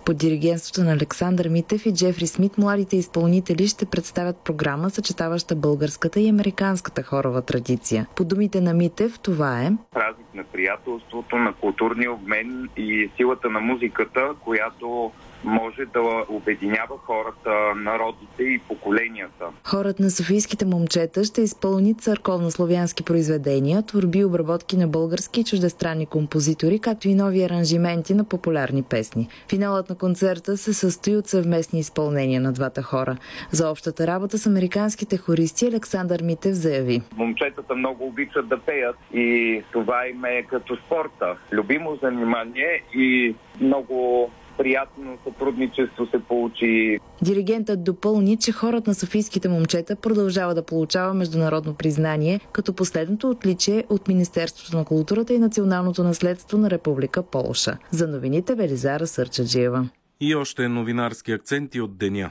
Под диригентството на Александър Митев и Джефри Смит младите изпълнители ще представят програма, съчетаваща българската и американската хорова традиция. По думите на Митев, това е празник на приятелството, на културния обмен и силата на музиката, която може да обединява хората, народите и поколенията. Хорът на Софийските момчета ще изпълни църковно-славянски произведения, творби и обработки на български и чуждестранни композитори, както и нови аранжименти на популярни песни. Финалът на концерта се състои от съвместни изпълнения на двата хора. За общата работа с американските хористи Александър Митев заяви: момчетата много обичат да пеят и това им е като спорта. Любимо занимание и много приятно сътрудничество се получи. Диригентът допълни, че хорът на Софийските момчета продължава да получава международно признание, като последното отличие от Министерството на културата и националното наследство на Република Полша. За новините Велизара Сърчаджиева. И още новинарски акценти от деня.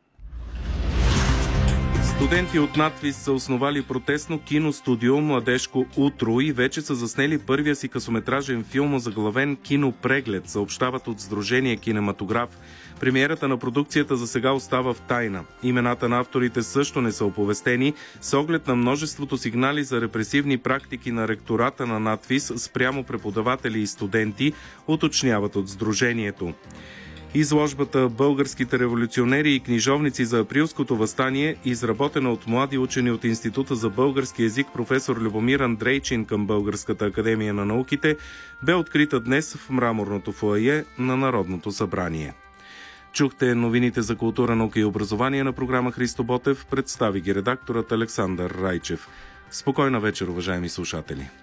Студенти от надвис са основали протестно киностудио "Младежко утро" и вече са заснели първия си късометражен филм, озаглавен "Кинопреглед", съобщават от Сдружение Кинематограф. Премиерата на продукцията за сега остава в тайна. Имената на авторите също не са оповестени, с оглед на множеството сигнали за репресивни практики на ректората на надвис спрямо преподаватели и студенти, уточняват от Сдружението. Изложбата "Българските революционери и книжовници за априлското въстание", изработена от млади учени от Института за български език професор Любомир Андрейчин към Българската академия на науките, бе открита днес в мраморното фоайе на Народното събрание. Чухте новините за култура, наука и образование на програма Христо Ботев, представи ги редакторът Александър Райчев. Спокойна вечер, уважаеми слушатели!